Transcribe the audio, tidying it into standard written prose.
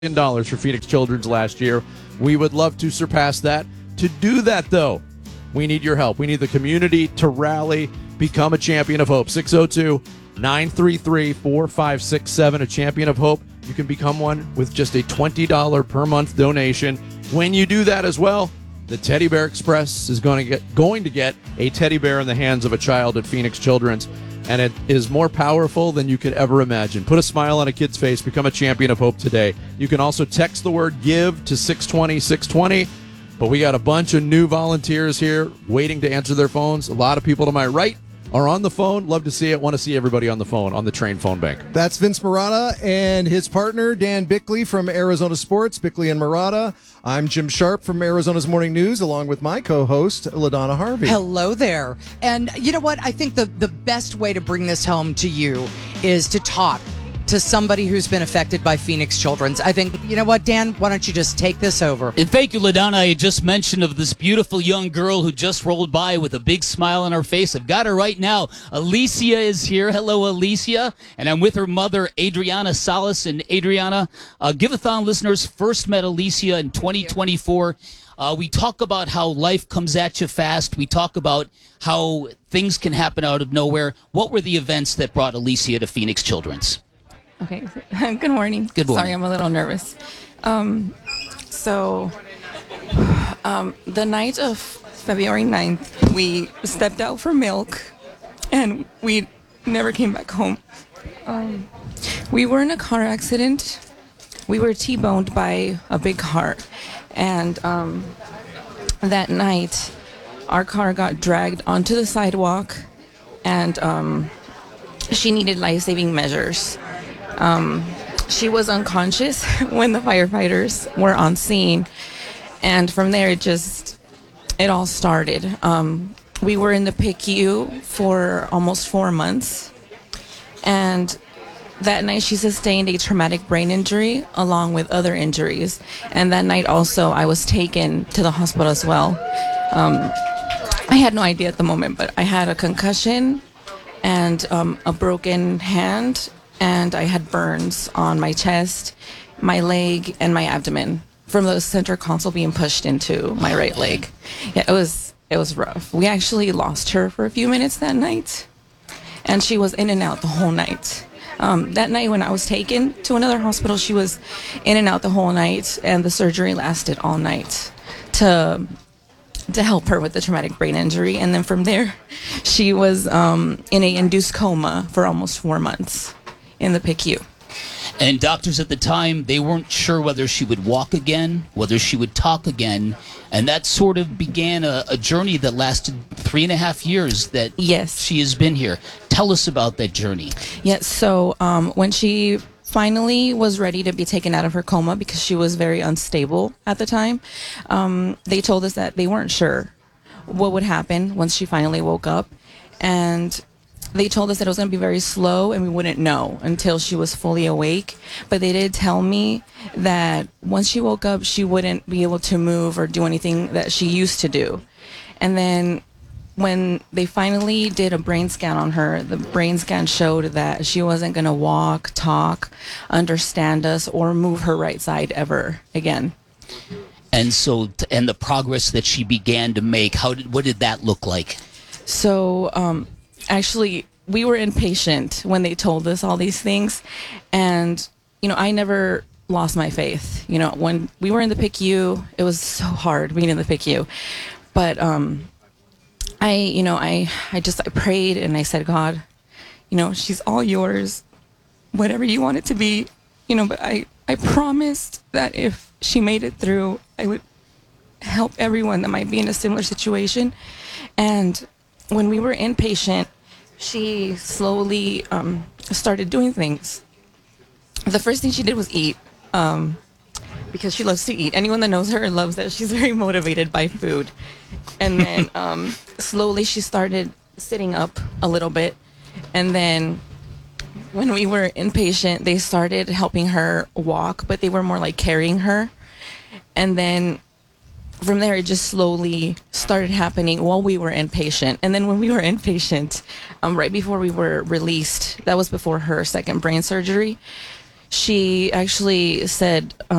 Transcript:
$1 for Phoenix Children's last year. We would love to surpass that. To do that, though, we need your help. We need the community to rally, become a champion of hope. 602-933-4567, a champion of hope. You can become one with just a $20 per month donation. When you do that as well, the Teddy Bear Express is going to get a teddy bear in the hands of a child at Phoenix Children's. And it is more powerful than you could ever imagine. Put a smile on a kid's face. Become a champion of hope today. You can also text the word GIVE to 620-620. But we got a bunch of new volunteers here waiting to answer their phones. A lot of people to my right are on the phone. Love to see it. Want to see everybody on the phone, on the Train Phone Bank. That's Vince Marotta and his partner, Dan Bickley from Arizona Sports, Bickley and Marotta. I'm Jim Sharp from Arizona's Morning News, along with my co-host, LaDonna Harvey. Hello there. And you know what? I think the best way to bring this home to you is to talk to somebody who's been affected by Phoenix Children's. I think, you know what, Dan, why don't you just take this over? And thank you, LaDonna. I just mentioned of this beautiful young girl who just rolled by with a big smile on her face. I've got her right now. Alicia is here. Hello, Alicia. And I'm with her mother, Adriana Salas. And Adriana, Give-a-thon listeners first met Alicia in 2024. We talk about how life comes at you fast. We talk about how things can happen out of nowhere. What were the events that brought Alicia to Phoenix Children's? Okay. Good morning. Good morning. Sorry, I'm a little nervous. The night of February 9th, we stepped out for milk, and we never came back home. We were in a car accident. We were T-boned by a big car, and that night, our car got dragged onto the sidewalk, and she needed life-saving measures. She was unconscious when the firefighters were on scene, and from there it all started. We were in the PICU for almost 4 months, and that night she sustained a traumatic brain injury along with other injuries, and that night also I was taken to the hospital as well. I had no idea at the moment, but I had a concussion and a broken hand, and I had burns on my chest, my leg, and my abdomen from the center console being pushed into my right leg. Yeah, it was rough. We actually lost her for a few minutes that night, and she was in and out the whole night. That night when I was taken to another hospital, she was in and out the whole night, and the surgery lasted all night to help her with the traumatic brain injury. And then from there, she was in an induced coma for almost 4 months in the PICU. And doctors at the time, they weren't sure whether she would walk again, whether she would talk again. And that sort of began a journey that lasted 3.5 years that Yes. she has been here. Tell us about that journey. Yes, so when she finally was ready to be taken out of her coma, because she was very unstable at the time, they told us that they weren't sure what would happen once she finally woke up. And they told us that it was going to be very slow and we wouldn't know until she was fully awake. But they did tell me that once she woke up, she wouldn't be able to move or do anything that she used to do. And then when they finally did a brain scan on her, the brain scan showed that she wasn't going to walk, talk, understand us, or move her right side ever again. And so, and the progress that she began to make, what did that look like? So, actually, we were impatient when they told us all these things. And, I never lost my faith. When we were in the PICU, it was so hard being in the PICU. But I prayed and I said, God, she's all yours, whatever you want it to be. But I promised that if she made it through, I would help everyone that might be in a similar situation. And when we were inpatient, she slowly started doing things. The first thing she did was eat, because she loves to eat. Anyone that knows her loves that she's very motivated by food. And then slowly she started sitting up a little bit. And then when we were inpatient, they started helping her walk, but they were more like carrying her. And then from there, it just slowly started happening while we were inpatient. And then when we were inpatient, right before we were released, that was before her second brain surgery, she actually said